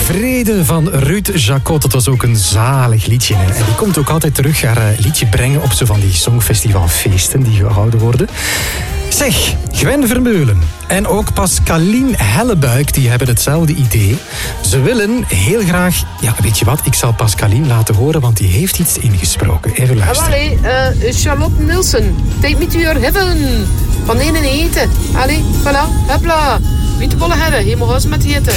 Vrede van Ruud Jacot. Dat was ook een zalig liedje. Hè. En die komt ook altijd terug haar liedje brengen op zo van die songfestivalfeesten die gehouden worden. Zeg, Gwen Vermeulen en ook Pascaline Hellebuik, die hebben hetzelfde idee. Ze willen heel graag... Ja, weet je wat? Ik zal Pascaline laten horen, want die heeft iets ingesproken. Even luisteren. Allee, Charlotte Nilsson. Take me to your heaven. Van ene eten. Allee, voilà, hopla. Witte bollen hebben. Helemaal huis met eten.